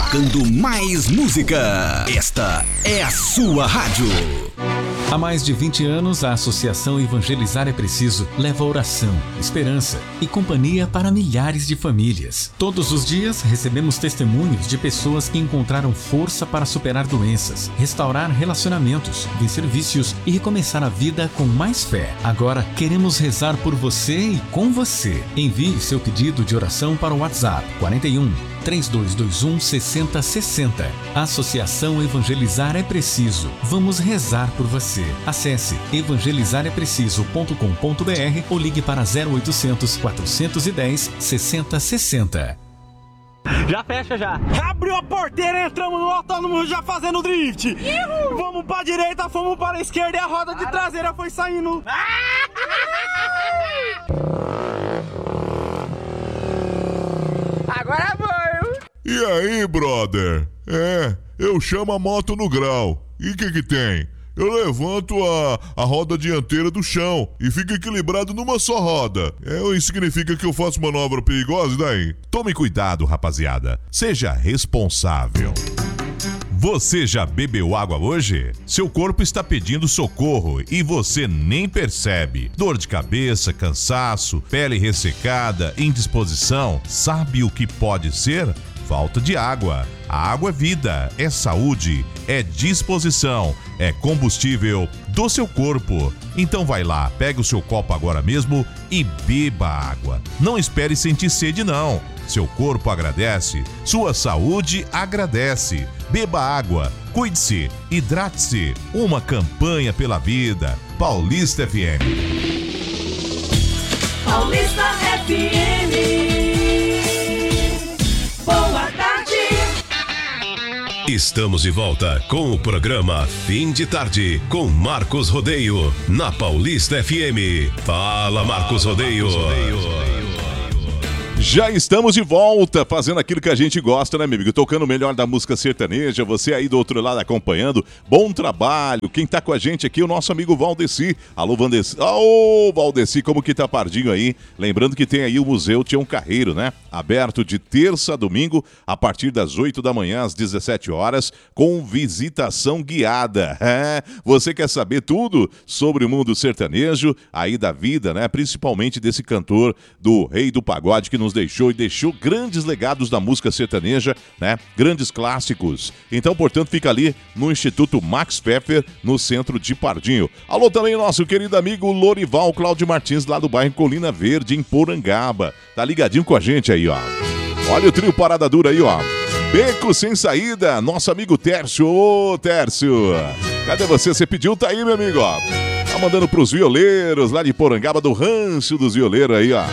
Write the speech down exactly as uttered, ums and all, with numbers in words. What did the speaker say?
tocando mais música. Esta é a sua rádio. Há mais de vinte anos, a Associação Evangelizar é Preciso leva oração, esperança e companhia para milhares de famílias. Todos os dias recebemos testemunhos de pessoas que encontraram força para superar doenças, restaurar relacionamentos, vencer vícios e recomeçar a vida com mais fé. Agora queremos rezar por você e com você. Envie seu pedido de oração para o WhatsApp quarenta e um, três dois dois um, seis zero seis zero. Associação Evangelizar é Preciso. Vamos rezar por você. Acesse evangelizar é preciso ponto com ponto b r ou ligue para zero oitocentos, quatrocentos e dez, sessenta sessenta. Já fecha já. Abriu a porteira, entramos no autônomo já fazendo drift. Uhul. Vamos pra direita, fomos para a esquerda e a roda de traseira foi saindo. Agora foi. E aí, brother? É, eu chamo a moto no grau. E o que que tem? Eu levanto a, a roda dianteira do chão e fico equilibrado numa só roda. É, isso significa que eu faço manobra perigosa, e daí? Tome cuidado, rapaziada. Seja responsável. Você já bebeu água hoje? Seu corpo está pedindo socorro e você nem percebe. Dor de cabeça, cansaço, pele ressecada, indisposição. Sabe o que pode ser? Falta de água. A água é vida, é saúde, é disposição, é combustível do seu corpo. Então vai lá, pega o seu copo agora mesmo e beba água. Não espere sentir sede não. Seu corpo agradece, sua saúde agradece. Beba água, cuide-se, hidrate-se. Uma campanha pela vida. Paulista F M. Paulista F M. Boa tarde. Estamos de volta com o programa Fim de Tarde com Marcos Rodeio na Paulista F M. Fala, Marcos Rodeio. Já estamos de volta, fazendo aquilo que a gente gosta, né, meu amigo? Tocando o melhor da música sertaneja, você aí do outro lado acompanhando. Bom trabalho. Quem tá com a gente aqui é o nosso amigo Valdeci. Alô, Valdeci. Ô, Valdeci, como que tá pardinho aí? Lembrando que tem aí o Museu Tião Carreiro, né? Aberto de terça a domingo, a partir das oito da manhã às dezessete horas, com visitação guiada. É, você quer saber tudo sobre o mundo sertanejo, aí da vida, né? Principalmente desse cantor do Rei do Pagode que nos deixou e deixou grandes legados da música sertaneja, né? Grandes clássicos. Então, portanto, fica ali no Instituto Max Pfeffer, no centro de Pardinho. Alô também nosso querido amigo Lorival Cláudio Martins, lá do bairro Colina Verde, em Porangaba. Tá ligadinho com a gente aí, ó. Olha o trio Parada Dura aí, ó. Beco Sem Saída, nosso amigo Tércio. Ô, Tércio, cadê você? Você pediu, tá aí, meu amigo, ó. Tá mandando pros violeiros lá de Porangaba, do rancho dos violeiros aí, ó.